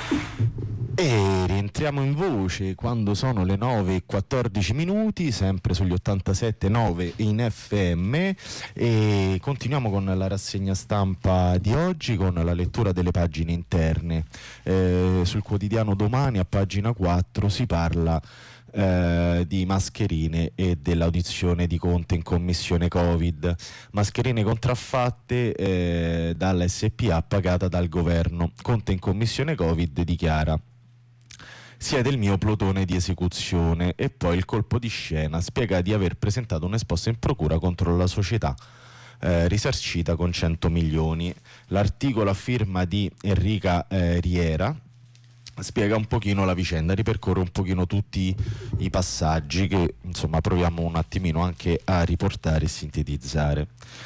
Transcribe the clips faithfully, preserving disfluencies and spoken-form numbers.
E rientriamo in voce quando sono le nove e quattordici minuti, sempre sugli ottantasette virgola nove in F M, e continuiamo con la rassegna stampa di oggi con la lettura delle pagine interne. Eh, sul quotidiano Domani a pagina quattro si parla Eh, di mascherine e dell'audizione di Conte in commissione Covid. Mascherine contraffatte eh, dalla S P A pagata dal governo. Conte in commissione Covid dichiara: siete il mio plotone di esecuzione. E poi il colpo di scena, spiega di aver presentato un esposto in procura contro la società eh, risarcita con cento milioni. L'articolo a firma di Enrica eh, Riera spiega un pochino la vicenda, ripercorre un pochino tutti i passaggi che insomma proviamo un attimino anche a riportare e sintetizzare.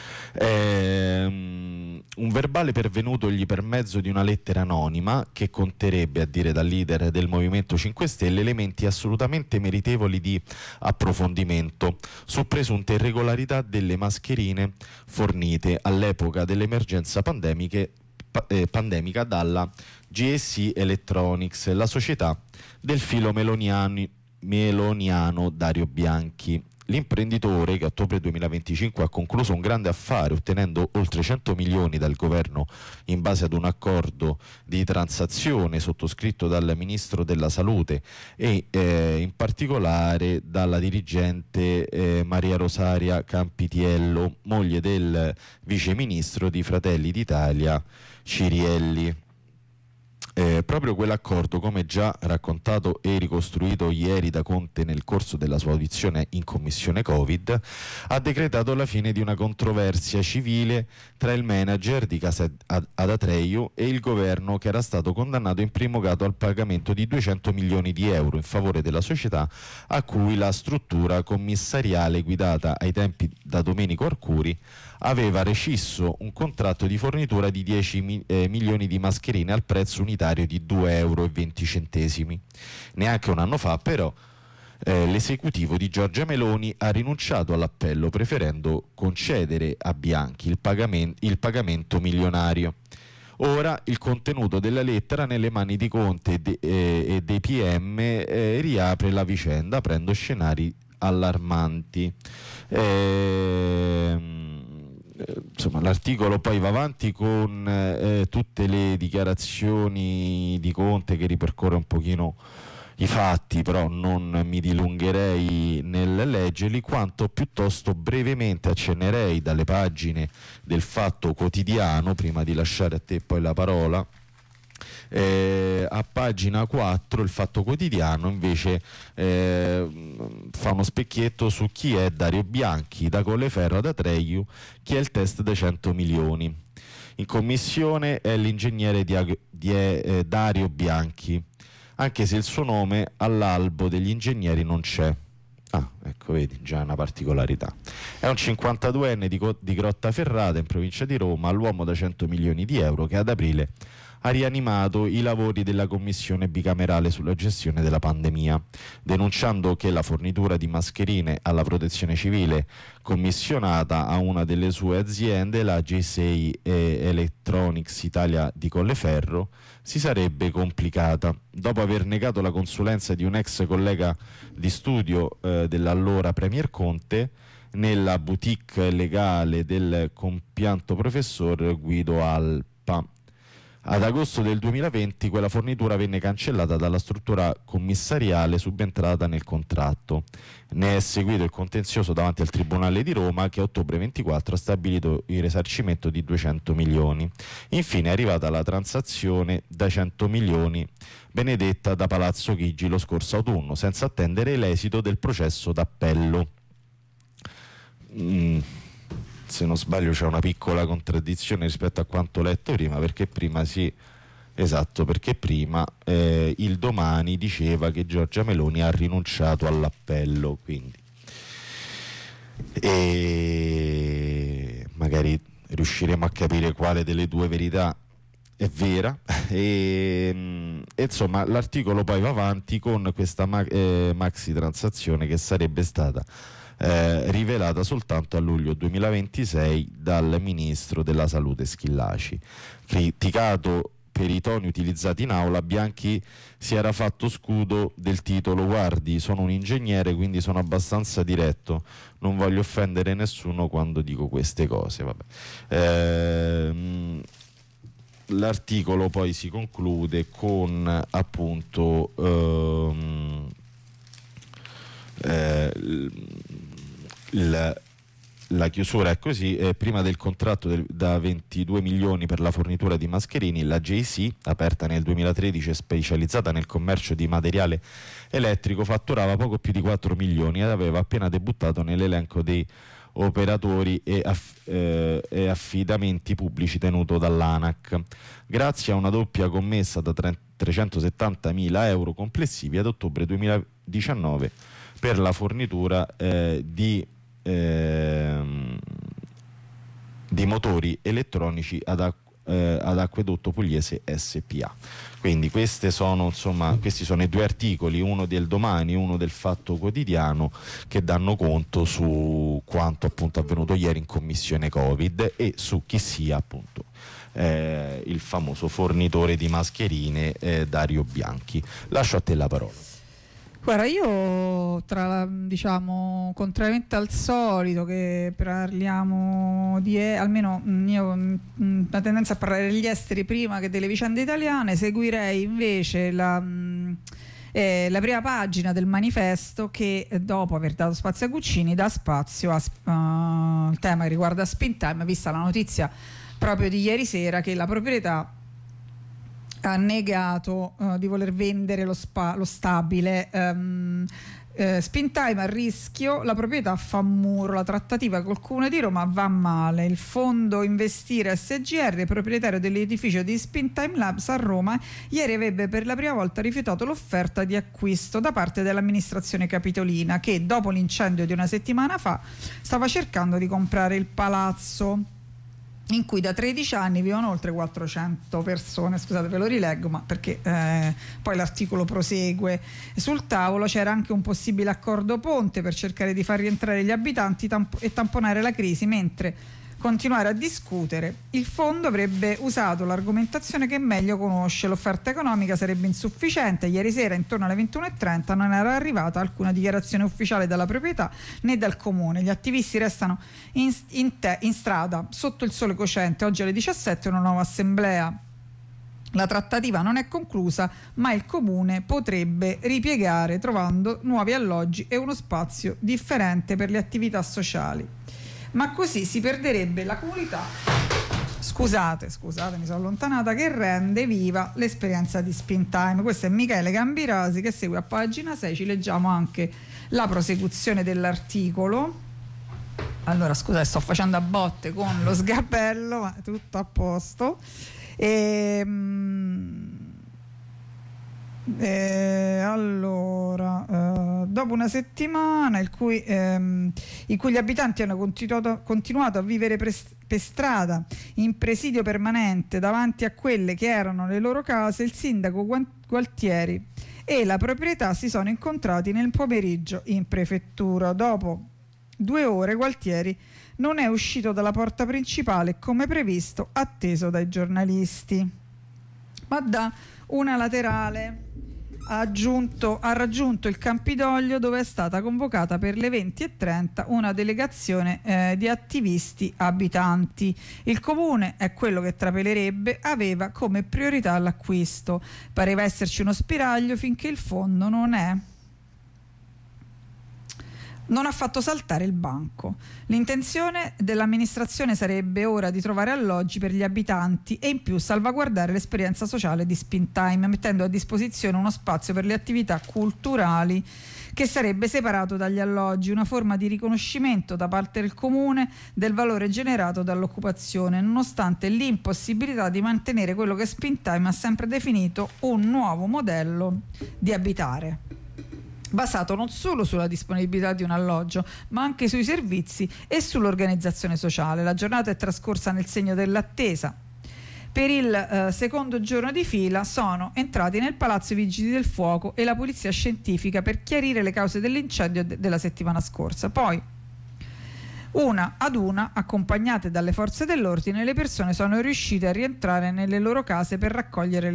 Ehm, un verbale pervenutogli per mezzo di una lettera anonima che conterrebbe, a dire dal leader del Movimento cinque Stelle, elementi assolutamente meritevoli di approfondimento su presunte irregolarità delle mascherine fornite all'epoca dell'emergenza pandemiche eh, pandemica dalla G S E Electronics, la società del filo meloniani, meloniano Dario Bianchi. L'imprenditore, che a ottobre duemilaventicinque ha concluso un grande affare ottenendo oltre cento milioni dal governo in base ad un accordo di transazione sottoscritto dal ministro della Salute e eh, in particolare dalla dirigente eh, Maria Rosaria Campitiello, moglie del viceministro di Fratelli d'Italia Cirielli. Eh, proprio quell'accordo, come già raccontato e ricostruito ieri da Conte nel corso della sua audizione in commissione Covid, ha decretato la fine di una controversia civile tra il manager di Casa ad Atreju e il governo, che era stato condannato in primo grado al pagamento di duecento milioni di euro in favore della società a cui la struttura commissariale guidata ai tempi da Domenico Arcuri aveva rescisso un contratto di fornitura di dieci mi- eh, milioni di mascherine al prezzo unitario di due euro e venti centesimi. Neanche un anno fa, però, eh, l'esecutivo di Giorgia Meloni ha rinunciato all'appello, preferendo concedere a Bianchi il, pagamen- il pagamento milionario. Ora il contenuto della lettera nelle mani di Conte e, de- eh, e dei P M eh, riapre la vicenda, aprendo scenari allarmanti. Ehm... Insomma, l'articolo poi va avanti con eh, tutte le dichiarazioni di Conte, che ripercorre un pochino i fatti, però non mi dilungherei nel leggerli, quanto piuttosto brevemente accennerei dalle pagine del Fatto Quotidiano, prima di lasciare a te poi la parola. Eh, a pagina quattro il Fatto Quotidiano invece eh, fa uno specchietto su chi è Dario Bianchi, da Colleferro ad Atreju, chi è il test da cento milioni. In commissione è l'ingegnere di, di, eh, Dario Bianchi, anche se il suo nome all'albo degli ingegneri non c'è. Ah, ecco, vedi, già una particolarità. È un cinquantaduenne di, di Grottaferrata, in provincia di Roma, l'uomo da cento milioni di euro che ad aprile ha rianimato i lavori della commissione bicamerale sulla gestione della pandemia, denunciando che la fornitura di mascherine alla protezione civile commissionata a una delle sue aziende, la G sei Electronics Italia di Colleferro, si sarebbe complicata. Dopo aver negato la consulenza di un ex collega di studio eh, dell'allora Premier Conte nella boutique legale del compianto professor Guido Alpa. Ad agosto del duemilaventi quella fornitura venne cancellata dalla struttura commissariale subentrata nel contratto. Ne è seguito il contenzioso davanti al Tribunale di Roma, che a ottobre ventiquattro ha stabilito il risarcimento di duecento milioni. Infine è arrivata la transazione da cento milioni benedetta da Palazzo Chigi lo scorso autunno, senza attendere l'esito del processo d'appello. Mm. Se non sbaglio c'è una piccola contraddizione rispetto a quanto letto prima, perché prima sì, esatto, perché prima eh, il Domani diceva che Giorgia Meloni ha rinunciato all'appello, quindi e magari riusciremo a capire quale delle due verità è vera. E, e insomma l'articolo poi va avanti con questa ma- eh, maxi transazione che sarebbe stata Eh, rivelata soltanto a luglio duemilaventisei dal ministro della Salute Schillaci. Criticato per i toni utilizzati in aula, Bianchi si era fatto scudo del titolo: guardi, sono un ingegnere, quindi sono abbastanza diretto, non voglio offendere nessuno quando dico queste cose. Vabbè. Ehm, l'articolo poi si conclude con appunto ehm, eh, il la chiusura è così: eh, prima del contratto del, da ventidue milioni per la fornitura di mascherini, la J C, aperta nel duemilatredici e specializzata nel commercio di materiale elettrico, fatturava poco più di quattro milioni ed aveva appena debuttato nell'elenco dei operatori e, aff, eh, e affidamenti pubblici tenuto dall'ANAC, grazie a una doppia commessa da trecentosettantamila euro complessivi ad ottobre duemiladiciannove per la fornitura eh, di Ehm, di motori elettronici ad, acqu- eh, ad Acquedotto Pugliese S P A. Quindi queste sono, insomma, questi sono i due articoli, uno del Domani, uno del Fatto Quotidiano, che danno conto su quanto appunto avvenuto ieri in commissione Covid e su chi sia appunto eh, il famoso fornitore di mascherine eh, Dario Bianchi. Lascio a te la parola. Guarda, io tra, diciamo, contrariamente al solito che parliamo di, almeno io ho una tendenza a parlare degli esteri prima che delle vicende italiane, seguirei invece la, eh, la prima pagina del manifesto, che dopo aver dato spazio a Guccini dà spazio al uh, tema che riguarda Spintime, vista la notizia proprio di ieri sera che la proprietà ha negato uh, di voler vendere lo, spa, lo stabile. um, eh, Spintime a rischio, la proprietà fa muro, la trattativa col Comune di Roma va male, il fondo Investire S G R, proprietario dell'edificio di Spintime Labs a Roma, ieri avrebbe per la prima volta rifiutato l'offerta di acquisto da parte dell'amministrazione capitolina, che dopo l'incendio di una settimana fa stava cercando di comprare il palazzo in cui da tredici anni vivono oltre quattrocento persone. Scusate, ve lo rileggo, ma perché eh, poi l'articolo prosegue. Sul tavolo c'era anche un possibile accordo ponte per cercare di far rientrare gli abitanti tamp- e tamponare la crisi, mentre continuare a discutere. Il fondo avrebbe usato l'argomentazione che meglio conosce: l'offerta economica sarebbe insufficiente. Ieri sera intorno alle ventuno e trenta non era arrivata alcuna dichiarazione ufficiale dalla proprietà né dal comune. Gli attivisti restano in, in, te, in strada sotto il sole cocente. Oggi alle diciassette una nuova assemblea. La trattativa non è conclusa, ma il comune potrebbe ripiegare trovando nuovi alloggi e uno spazio differente per le attività sociali. Ma così si perderebbe la comunità, scusate, scusate, mi sono allontanata, che rende viva l'esperienza di Spintime. Questo è Michele Gambirasi che segue a pagina sei, ci leggiamo anche la prosecuzione dell'articolo. Allora, scusate, sto facendo a botte con lo sgabello, ma è tutto a posto. E, Eh, allora, eh, dopo una settimana in cui, ehm, in cui gli abitanti hanno continuato, continuato a vivere per, per strada in presidio permanente davanti a quelle che erano le loro case, il sindaco Gualtieri e la proprietà si sono incontrati nel pomeriggio in prefettura. Dopo due ore Gualtieri non è uscito dalla porta principale come previsto, atteso dai giornalisti, ma da una laterale. Ha, aggiunto, ha raggiunto il Campidoglio, dove è stata convocata per le venti e trenta una delegazione eh, di attivisti abitanti. Il comune è quello che trapelerebbe, aveva come priorità l'acquisto. Pareva esserci uno spiraglio finché il fondo non è non ha fatto saltare il banco. L'intenzione dell'amministrazione sarebbe ora di trovare alloggi per gli abitanti e in più salvaguardare l'esperienza sociale di Spintime, mettendo a disposizione uno spazio per le attività culturali che sarebbe separato dagli alloggi, una forma di riconoscimento da parte del comune del valore generato dall'occupazione, nonostante l'impossibilità di mantenere quello che Spintime ha sempre definito un nuovo modello di abitare, basato non solo sulla disponibilità di un alloggio, ma anche sui servizi e sull'organizzazione sociale. La giornata è trascorsa nel segno dell'attesa. Per il eh, secondo giorno di fila sono entrati nel palazzo i vigili del fuoco e la polizia scientifica per chiarire le cause dell'incendio de- della settimana scorsa. Poi Una ad una, accompagnate dalle forze dell'ordine, le persone sono riuscite a rientrare nelle loro case per raccogliere